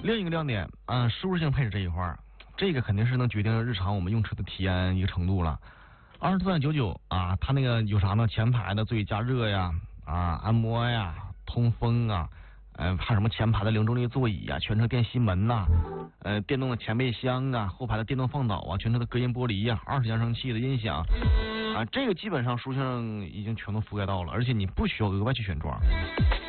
另一个亮点舒适性配置这一块，这个肯定是能决定日常我们用车的体验一个程度了。24.99啊，它那个有啥呢？前排的座椅加热呀，按摩呀，通风啊，还有什么前排的零重力座椅啊，全车电吸门呐，电动的前备箱啊，后排的电动放倒啊，全车的隔音玻璃呀，20扬声器的音响啊，这个基本上舒适性已经全都覆盖到了，而且你不需要额外去选装。